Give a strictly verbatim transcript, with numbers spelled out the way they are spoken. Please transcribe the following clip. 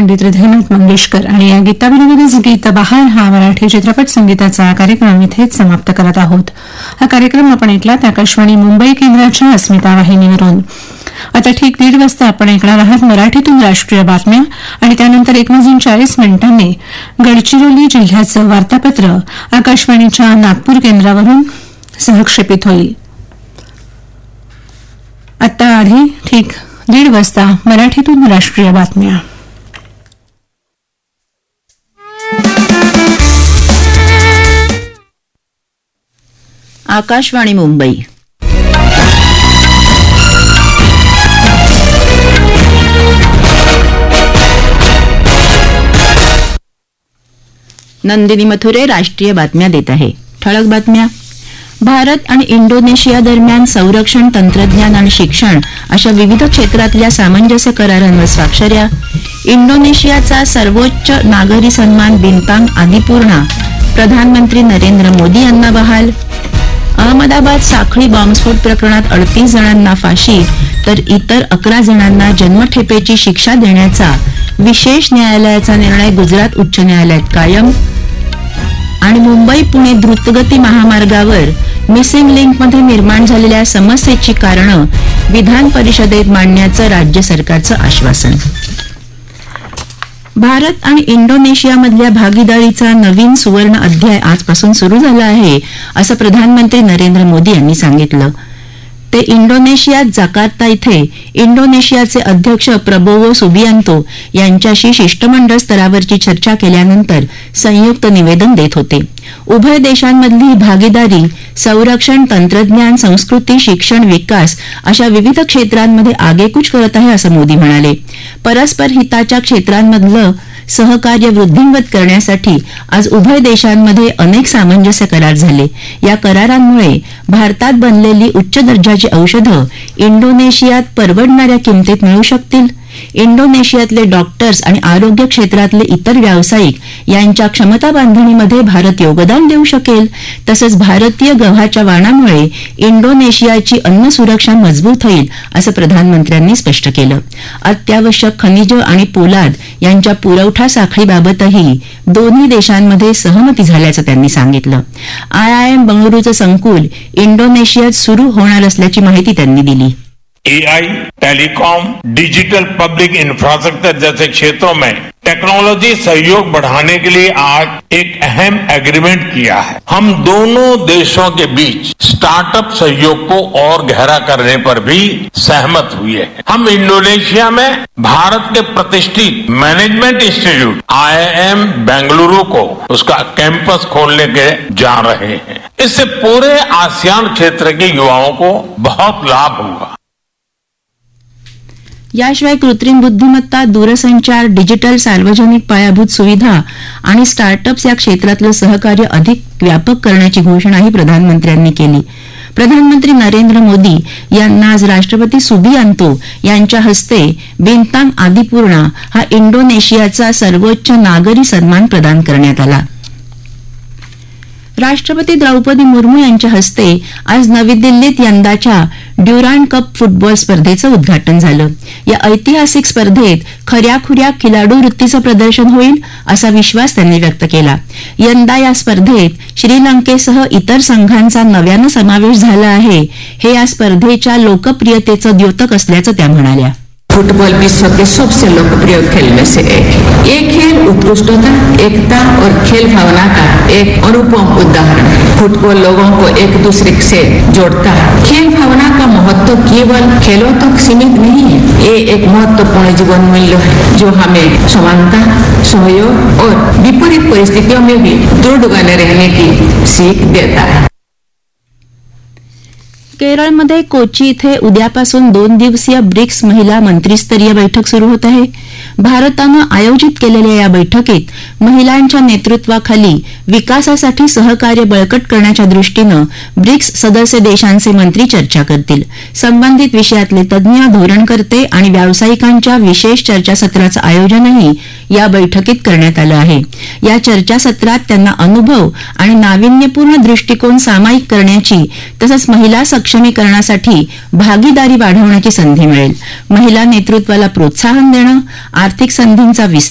पंडित हृदयनाथ मंगेशकर आणि या गीताबरोबरच गीत बहार हा मराठी चित्रपट संगीताचा कार्यक्रम इथेच समाप्त करत आहोत. हा कार्यक्रम आपण ऐकलात आकाशवाणी मुंबई केंद्राच्या अस्मिता वाहिनीवरून. आता ठीक दीड वाजता आपण ऐकणार आहात मराठीतून राष्ट्रीय बातम्या आणि त्यानंतर एक वाजून चाळीस मिनिटांनी गडचिरोली जिल्ह्याचं वार्तापत्र आकाशवाणीच्या नागपूर केंद्रावरून सहक्षेपित होईल. आता आधी ठीक दीड वाजता मराठीतून राष्ट्रीय बातम्या. आकाशवाणी मुंबई. नंदिनी मथुरे राष्ट्रीय बातम्या देत आहे. ठळक बातम्या. भारत आणि इंडोनेशिया दरम्यान संरक्षण, तंत्रज्ञान आणि शिक्षण अशा विविध क्षेत्रातल्या सामंजस्य करारांवर स्वाक्षऱ्या. इंडोनेशियाचा सर्वोच्च नागरी सन्मान बिंतांग आदिपूर्णा प्रधानमंत्री नरेंद्र मोदी यांना बहाल. अहमदाबाद साखळी बॉम्बस्फोट प्रकरणात अडतीस जणांना फाशी तर इतर अकरा जणांना जन्मठेपेची शिक्षा देण्याचा विशेष न्यायालयाचा निर्णय गुजरात उच्च न्यायालयात कायम. आणि मुंबई पुणे द्रुतगती महामार्गावर मिसिंग लिंकमध्ये निर्माण झालेल्या समस्येची कारणं विधान परिषदेत मांडण्याचं राज्य सरकारचं आश्वासन. भारत आणि इंडोनेशियामधल्या भागीदारीचा नवीन सुवर्ण अध्याय आजपासून सुरू झाला आहे असं प्रधानमंत्री नरेंद्र मोदी यांनी सांगितलं. ते इंडोनेशियात जकार्ता इथे इंडोनेशियाचे अध्यक्ष प्रबोवो सुबियांतो यांच्याशी शिष्टमंडळ स्तरावरची चर्चा केल्यानंतर संयुक्त निवेदन देत होते. उभय देशांमधली भागीदारी संरक्षण, तंत्रज्ञान, संस्कृती, शिक्षण, विकास अशा विविध क्षेत्रांमध्ये आगेकूच करत आहे असं मोदी म्हणाले. परस्पर हिताच्या क्षेत्रांमधलं सहकार्य वृद्धिंगत करण्यासाठी आज उभय देशांमध्ये अनेक सामंजस्य करार झाले. या करारांमुळे भारतात बनलेली उच्च दर्जाची औषधं इंडोनेशियात परवडणाऱ्या किमतीत मिळू शकतील. इंडोनेशियातले डॉक्टर्स आणि आरोग्य क्षेत्रातले इतर व्यावसायिक यांच्या क्षमता बांधणीमध्ये भारत योगदान देऊ शकेल. तसंच भारतीय गव्हाच्या वाणामुळे इंडोनेशियाची अन्न सुरक्षा मजबूत होईल असं प्रधानमंत्र्यांनी स्पष्ट केलं. अत्यावश्यक खनिजं आणि पोलाद यांच्या पुरवठा साखळीबाबतही दोन्ही देशांमध्ये सहमती झाल्याचं त्यांनी सांगितलं. आयआयएम बंगळुरूचं संकुल इंडोनेशियात सुरू होणार असल्याची माहिती त्यांनी दिली. एआई, टेलीकॉम, डिजिटल पब्लिक इंफ्रास्ट्रक्चर जैसे क्षेत्रों में टेक्नोलॉजी सहयोग बढ़ाने के लिए आज एक अहम एग्रीमेंट किया है. हम दोनों देशों के बीच स्टार्टअप सहयोग को और गहरा करने पर भी सहमत हुए हैं. हम इंडोनेशिया में भारत के प्रतिष्ठित मैनेजमेंट इंस्टीट्यूट आईआईएम बेंगलुरु को उसका कैंपस खोलने के जा रहे हैं. इससे पूरे आसियान क्षेत्र के युवाओं को बहुत लाभ होगा. याशिवाय कृत्रिम बुद्धिमत्ता, दूरसंचार, डिजिटल सार्वजनिक पायाभूत सुविधा आणि स्टार्टअप्स या क्षेत्रातलं सहकार्य अधिक व्यापक करण्याची घोषणाही प्रधानमंत्र्यांनी केली. प्रधानमंत्री नरेंद्र मोदी यांना आज राष्ट्रपती सुबियांतो यांच्या हस्ते बिंतांग आदिपूर्णा हा इंडोनेशियाचा सर्वोच्च नागरी सन्मान प्रदान करण्यात आला. राष्ट्रपती द्रौपदी मुर्मू यांच्या हस्ते आज नवी दिल्लीत यंदाच्या ड्युरांड कप फुटबॉल स्पर्धेचं उद्घाटन झालं. या ऐतिहासिक स्पर्धेत खऱ्याखुऱ्या खिलाडू वृत्तीचं प्रदर्शन होईल असा विश्वास त्यांनी व्यक्त केला. यंदा या स्पर्धेत श्रीलंकेसह इतर संघांचा नव्यानं समावेश झाला आहे. हे या स्पर्धेच्या लोकप्रियतेचं द्योतक असल्याचं त्या म्हणाल्या. फुटबॉल विश्व के सबसे लोकप्रिय खेल में से एक है. ये खेल उत्कृष्टता, एकता और खेल भावना का एक अनुपम उदाहरण है. फुटबॉल लोगों को एक दूसरे से जोड़ता है. खेल भावना का महत्व केवल खेलों तक सीमित नहीं है. ये एक महत्वपूर्ण जीवन मूल्य है जो हमें समानता, सहयोग और विपरीत परिस्थितियों में भी दृढ़ बने रहने की सीख देता है. केरळमध्ये कोची इथे उद्यापासून दोन दिवसीय ब्रिक्स महिला मंत्रिस्तरीय बैठक सुरू होत आहे. भारतानं आयोजित केलेल्या या बैठकीत महिलांच्या नेतृत्वाखाली विकासासाठी सहकार्य बळकट करण्याच्या दृष्टीनं ब्रिक्स सदस्य देशांचे मंत्री चर्चा करतील. संबंधित विषयातले तज्ज्ञ, धोरणकर्ते आणि व्यावसायिकांच्या विशेष चर्चासत्राचं आयोजनही या बैठकीत करण्यात आलं आहे. या चर्चासत्रात त्यांना अनुभव आणि नाविन्यपूर्ण दृष्टिकोन सामायिक करण्याची तसंच महिला सक्षमीकरणासाठी भागीदारी वाढवण्याची संधी मिळेल. महिला नेतृत्वाला प्रोत्साहन देणं, आर्थिक संधींचा विस्तार